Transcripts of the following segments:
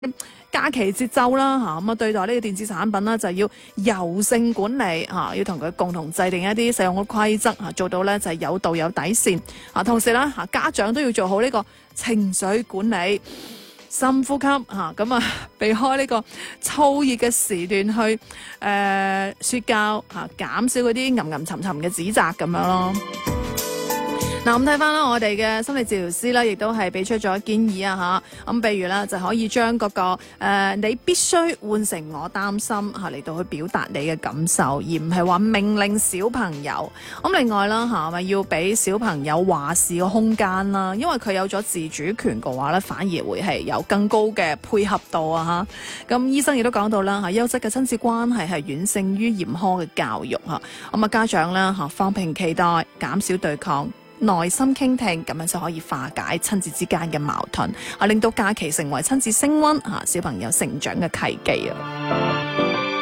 假期節奏啦嚇，咁對待呢個電子產品啦，就要柔性管理嚇，要同佢共同制定一啲使用嘅規則嚇，做到咧就係有度有底線啊。同時啦嚇，家長都要做好呢個情緒管理，深呼吸嚇，咁避開呢個燥熱嘅時段去説教嚇，減少嗰啲吟沉沉嘅指責咁樣咯。嗱，咁睇翻啦，我哋嘅心理治療師咧，亦都係俾出咗建議啊嚇。咁譬如啦，就可以將嗰個你必須換成我擔心嚇嚟到去表達你嘅感受，而唔係話命令小朋友。咁另外啦嚇，咪要俾小朋友話事嘅空間啦，因為佢有咗自主權嘅話咧，反而會係有更高嘅配合度啊嚇。咁醫生亦都講到啦嚇，優質嘅親子關係係遠勝於嚴苛嘅教育嚇。咁家長啦嚇，放平期待，減少對抗，耐心傾聽，咁樣就可以化解親子之間嘅矛盾，令到假期成為親子升溫小朋友成長嘅契機啊！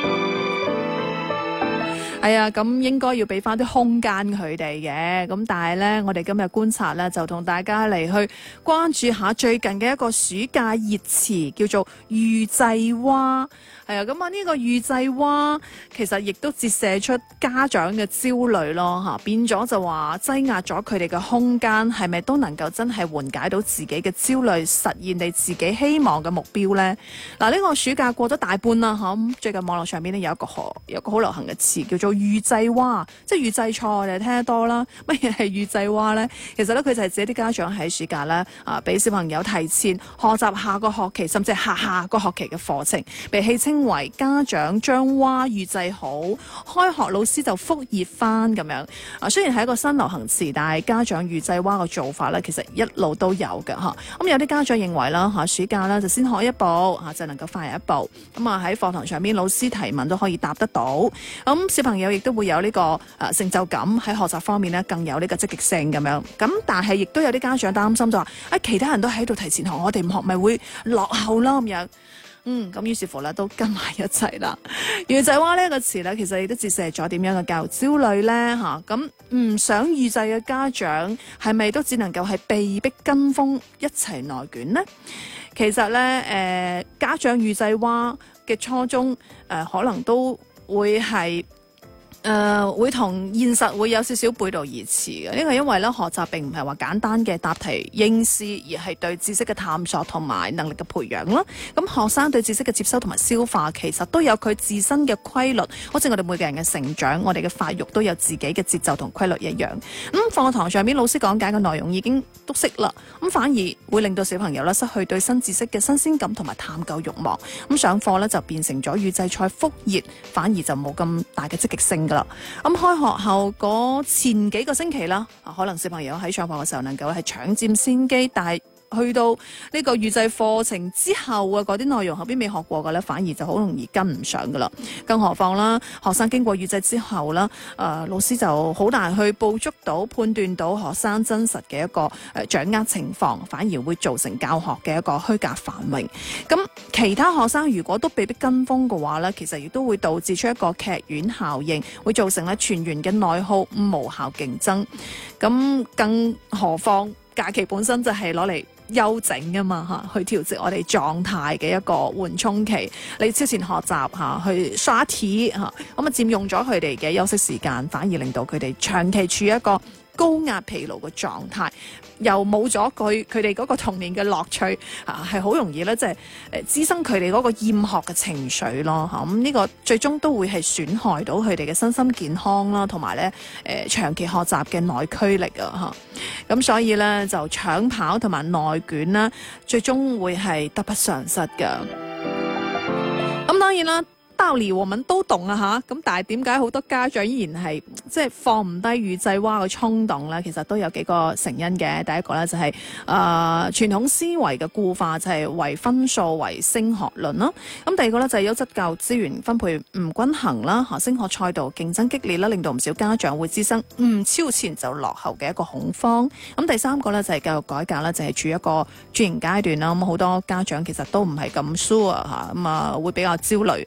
係啊，咁應該要俾翻啲空間佢哋嘅。咁但係呢，我哋今日觀察呢，就同大家嚟去關注下最近嘅一個暑假熱詞，叫做預製蛙。係啊，咁呢個預製蛙其實亦都折射出家長嘅焦慮咯嚇，變咗就話擠壓咗佢哋嘅空間，係咪都能夠真係緩解到自己嘅焦慮，實現你自己希望嘅目標呢？嗱，呢個暑假過咗大半啦嚇，咁最近網絡上邊呢有一個好流行嘅詞叫做預製蛙，即係預製菜，我哋聽得多啦。乜嘢係預製蛙呢？其實咧佢就係指啲家長喺暑假咧俾小朋友提前學習下個學期甚至係下個學期嘅課程，被戲稱為家長將蛙預製好，開學老師就復熱翻咁樣。雖然係一個新流行詞，但係家長預製蛙嘅做法咧，其實一路都有嘅嚇。咁有啲家長認為啦嚇，暑假咧就先學一步就能夠快一步。咁喺課堂上邊老師提問都可以答得到。咁小朋友亦都會有呢個成就感，喺學習方面咧更有呢個積極性咁樣。咁但係亦都有啲家長擔心就話其他人都喺度提前學，我哋唔學咪會落後咯咁樣。咁於是乎咧都跟埋一齊啦。預製蛙呢個詞咧，其實亦都折射咗點樣嘅教育焦慮咧嚇。咁唔想預製嘅家長係咪都只能夠係被逼跟風一齊內卷呢？其實咧家長預製蛙嘅初衷可能都會係會同現實會有少少背道而馳嘅。呢個因為咧學習並唔係話簡單嘅答題應試，而係對知識嘅探索同埋能力嘅培養啦。咁學生對知識嘅接收同埋消化，其實都有佢自身嘅規律，好似我哋每個人嘅成長，我哋嘅發育都有自己嘅節奏同規律一樣。課堂上面老師講解嘅內容已經都識啦，咁反而會令到小朋友咧失去對新知識嘅新鮮感同埋探究慾望。咁上課咧就變成咗預製菜復熱，反而就冇咁大嘅積極性噶啦。咁開學後嗰前幾個星期啦，可能小朋友喺上課嘅時候能夠係搶佔先機，但係去到呢個預製課程之後嗰啲內容後邊未學過嘅咧，反而就好容易跟唔上噶啦。更何況啦，學生經過預製之後啦，老師就好難去捕捉到、判斷到學生真實嘅一個掌握情況，反而會造成教學嘅一個虛假繁榮。咁其他學生如果都被逼跟風嘅話咧，其實亦都會導致出一個劇院效應，會造成咧全員嘅內耗、無效競爭。咁更何況假期本身就係攞嚟休整啊嘛嚇，去調節我哋狀態嘅一個緩衝期。你超前學習嚇，去刷題嚇，咁佔用咗佢哋嘅休息時間，反而令到佢哋長期處於一個高壓疲勞嘅狀態，又冇咗佢哋嗰個童年嘅樂趣係好容易咧，即係滋生佢哋嗰個厭學嘅情緒咯嚇。咁呢個最終都會係損害到佢哋嘅身心健康啦，同埋咧長期學習嘅內驅力啊嚇。咁所以咧就搶跑同埋內卷啦，最終會係得不償失㗎。咁當然啦，道理我們都懂啊嚇，咁但係點解好多家長依然係即係放唔低預製蛙嘅衝動咧？其實都有幾個成因嘅。第一個咧就係傳統思維嘅固化，就係為分數為升學論啦。咁第二個咧就係優質教育資源分配唔均衡啦，升學賽道競爭激烈啦，令到唔少家長會滋生唔超前就落後嘅一個恐慌。咁第三個咧就係教育改革啦，就係處於一個轉型階段啦。咁好多家長其實都唔係咁 sure 嚇，咁會比較焦慮。咁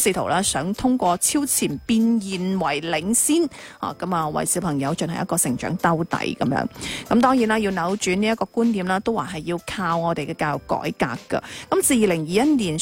試圖咧想通過超前變現為領先咁啊為小朋友進行一個成長兜底咁樣。咁當然啦，要扭轉呢一個觀點啦，都話係要靠我哋嘅教育改革㗎。咁自2021年